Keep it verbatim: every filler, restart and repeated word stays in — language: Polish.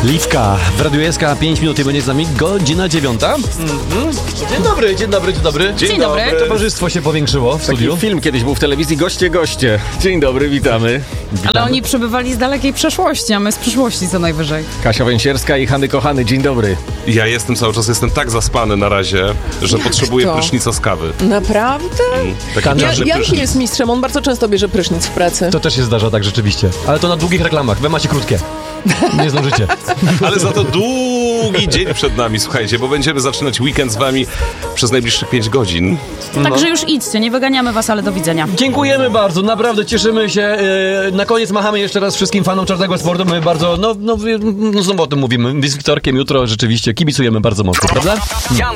Liwka w Radiu S K, pięć minut i będzie z nami godzina dziewiąta. Mm-hmm. Dzień dobry, dzień dobry, dzień dobry. Dzień, dzień dobry. dobry. Towarzystwo się powiększyło w studiu. Taki film kiedyś był w telewizji, goście, goście. Dzień dobry, witamy. witamy. Ale oni przybywali z dalekiej przeszłości, a my z przyszłości co najwyżej. Kasia Węsierska i Hany Kochany, dzień dobry. Ja jestem cały czas, jestem tak zaspany na razie, że Jak potrzebuję to? prysznica z kawy. Naprawdę? Mm, taki Ja, duży Janki prysznic. jest mistrzem, on bardzo często bierze prysznic w pracy. To też się zdarza tak rzeczywiście. Ale to na długich reklamach, wy macie krótkie. Nie zdążycie. Ale za to długi dzień przed nami, słuchajcie, bo będziemy zaczynać weekend z wami przez najbliższych pięć godzin. No. Także już idźcie, nie wyganiamy was, ale do widzenia. Dziękujemy bardzo, naprawdę cieszymy się. Na koniec machamy jeszcze raz wszystkim fanom Czarnego Sportu. My bardzo, no, no, no znowu o tym mówimy. Z Wiktorkiem jutro rzeczywiście kibicujemy bardzo mocno, prawda?